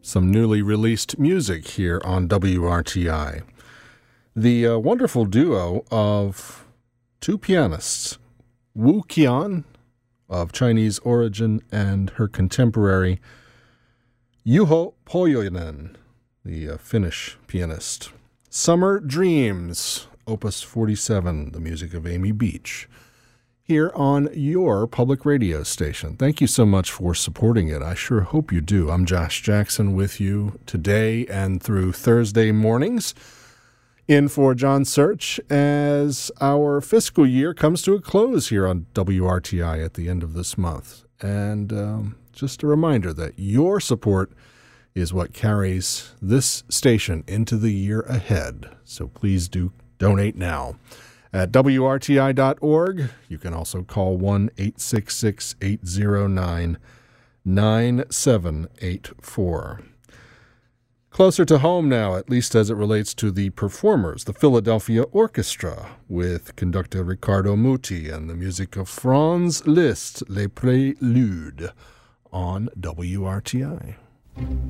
some newly released music here on WRTI. The wonderful duo of two pianists, Woo Kian, of Chinese origin, and her contemporary, Juho Pohjoinen, the Finnish pianist. Summer Dreams, Opus 47, the music of Amy Beach, here on your public radio station. Thank you so much for supporting it. I sure hope you do. I'm Josh Jackson with you today and through Thursday mornings, in for John Search as our fiscal year comes to a close here on WRTI at the end of this month. And just a reminder that your support is what carries this station into the year ahead. So please do donate now. At WRTI.org, you can also call 1-866-809-9784. Closer to home now, at least as it relates to the performers, the Philadelphia Orchestra, with conductor Riccardo Muti and the music of Franz Liszt, Les Préludes, on WRTI.